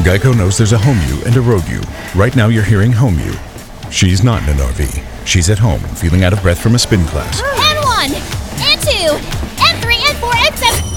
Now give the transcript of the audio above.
Geico knows there's a home you and a road you. Right now you're hearing home you. She's not in an RV. She's at home, feeling out of breath from a spin class. And 1, and 2, and 3, and 4, and 7.